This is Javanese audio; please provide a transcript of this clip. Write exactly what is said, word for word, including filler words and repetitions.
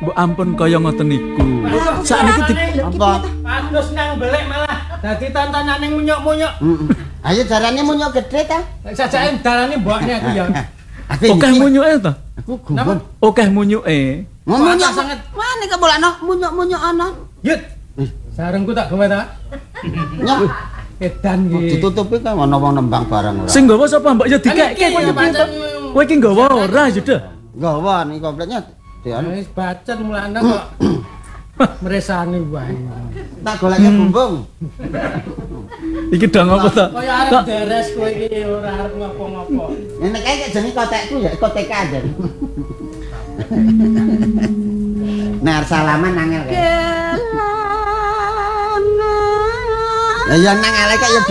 Mbok ampun kaya ngoten niku. Sakniki di Apa? Adus nang belik malah dadi tontonane munyuk-munyuk. Heeh. Ayo jarane munyuk gede ta? Sajake darane mbokne aku ya. Okeh munyuke to. Aku gumun. Okeh munyuke. Munyuk sangat. Mane kemulakno munyuk-munyuk ana. Yut. Sarengku tak gawe ta. Nyok. Edan iki. Ditutupi kan ana wong nembang barang ora. Sing nggawa sapa mbok ya dikekke kowe piye to? Kowe iki nggawa ora ya dah. Gawa nih kompletnya. Dian. Wis bacet mulane kok meresani wae. Tak golekke bumbung. Iki dang apa ta? Kaya arep deres kowe iki ora arep ngopo-ngopo. Nek kae jenenge kotekku ya koteka aja. Nah, salaman angel kae. Lah ya nang elek ya